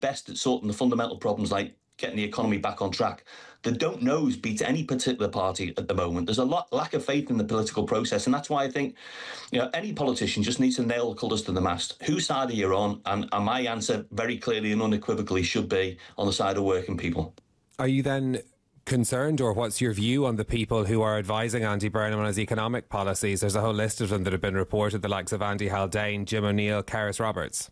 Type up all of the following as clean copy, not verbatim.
best at sorting the fundamental problems like getting the economy back on track, they don't nose beat any particular party at the moment. There's a lack of faith in the political process, and that's why I think any politician just needs to nail the colours to the mast. Whose side are you on? And my answer very clearly and unequivocally should be on the side of working people. Are you then concerned, or what's your view on the people who are advising Andy Burnham on his economic policies? There's a whole list of them that have been reported, the likes of Andy Haldane, Jim O'Neill, Karis Roberts.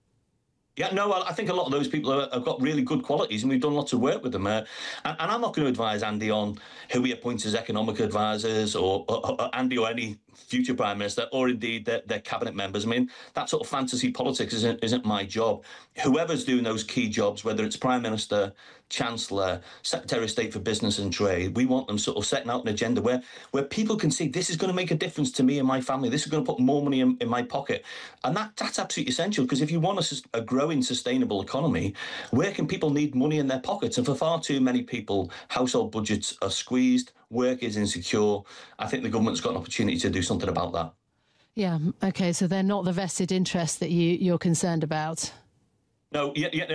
Yeah, no, I think a lot of those people have got really good qualities, and we've done lots of work with them. And I'm not going to advise Andy on who he appoints as economic advisors, or Andy or any future Prime Minister, or indeed their cabinet members. I mean, that sort of fantasy politics isn't my job. Whoever's doing those key jobs, whether it's Prime Minister, Chancellor, Secretary of State for Business and Trade, we want them sort of setting out an agenda where people can see this is going to make a difference to me and my family. This is going to put more money in my pocket. And that's absolutely essential, because if you want a growing, sustainable economy, where can people need money in their pockets? And for far too many people, household budgets are squeezed, work is insecure. I think the government's got an opportunity to do something about that. Yeah, OK, so they're not the vested interests that you're concerned about? No,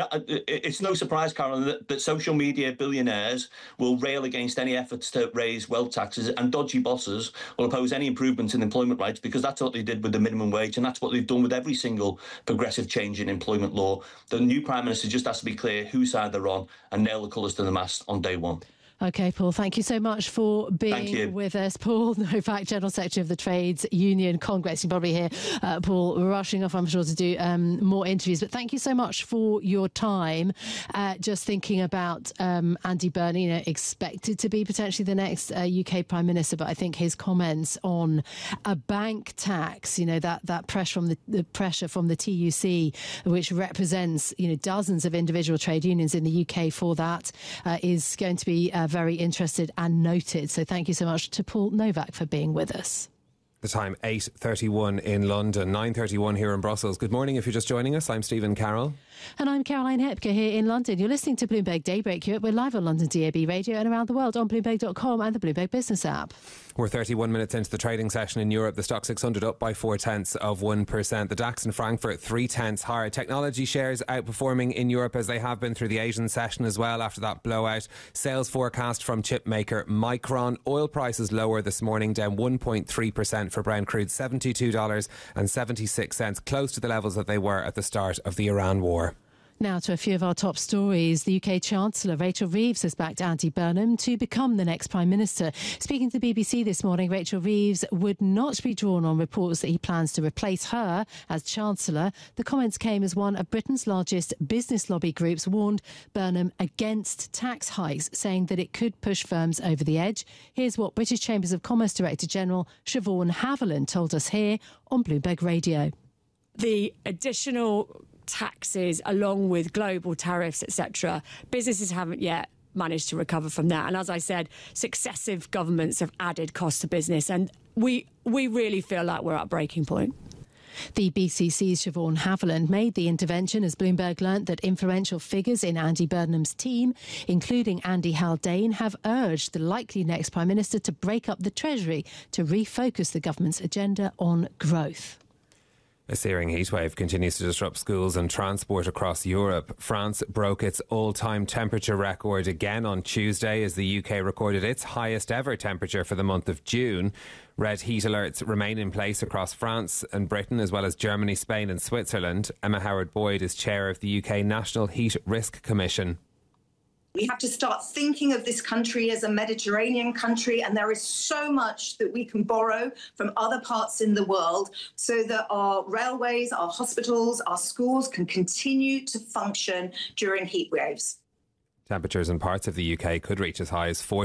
it's no surprise, Carolyn, that social media billionaires will rail against any efforts to raise wealth taxes, and dodgy bosses will oppose any improvements in employment rights, because that's what they did with the minimum wage, and that's what they've done with every single progressive change in employment law. The new Prime Minister just has to be clear whose side they're on and nail the colours to the mast on day one. OK, Paul, thank you so much for being with us. Paul Novak, General Secretary of the Trades Union Congress. You probably hear Paul rushing off, I'm sure, to do more interviews. But thank you so much for your time. Just thinking about Andy Burnham, expected to be potentially the next UK Prime Minister. But I think his comments on a bank tax, that pressure from the pressure from the TUC, which represents, dozens of individual trade unions in the UK for that, is going to be very interested and noted. So thank you so much to Paul Novak for being with us. The time 8:31 in London, 9:31 here in Brussels. Good morning if you're just joining us. I'm Stephen Carroll. And I'm Caroline Hepker here in London. You're listening to Bloomberg Daybreak Europe. We're live on London DAB Radio and around the world on Bloomberg.com and the Bloomberg Business app. We're 31 minutes into the trading session in Europe. The Stock 600 up by 0.4%. The DAX in Frankfurt 0.3 higher. Technology shares outperforming in Europe, as they have been through the Asian session as well after that blowout. Sales forecast from chip maker Micron. Oil prices lower this morning, down 1.3% for Brent crude, $72.76, close to the levels that they were at the start of the Iran war. Now to a few of our top stories. The UK Chancellor Rachel Reeves has backed Andy Burnham to become the next Prime Minister. Speaking to the BBC this morning, Rachel Reeves would not be drawn on reports that he plans to replace her as Chancellor. The comments came as one of Britain's largest business lobby groups warned Burnham against tax hikes, saying that it could push firms over the edge. Here's what British Chambers of Commerce Director General Siobhan Haviland told us here on Bloomberg Radio. The additional taxes, along with global tariffs, etc., businesses haven't yet managed to recover from that. And as I said, successive governments have added costs to business, and we really feel like we're at breaking point. The BCC's Siobhan Haviland made the intervention as Bloomberg learnt that influential figures in Andy Burnham's team, including Andy Haldane, have urged the likely next Prime Minister to break up the Treasury to refocus the government's agenda on growth. A searing heatwave continues to disrupt schools and transport across Europe. France broke its all-time temperature record again on Tuesday as the UK recorded its highest ever temperature for the month of June. Red heat alerts remain in place across France and Britain, as well as Germany, Spain and Switzerland. Emma Howard-Boyd is chair of the UK National Heat Risk Commission. We have to start thinking of this country as a Mediterranean country, and there is so much that we can borrow from other parts in the world so that our railways, our hospitals, our schools can continue to function during heat waves. Temperatures in parts of the UK could reach as high as 40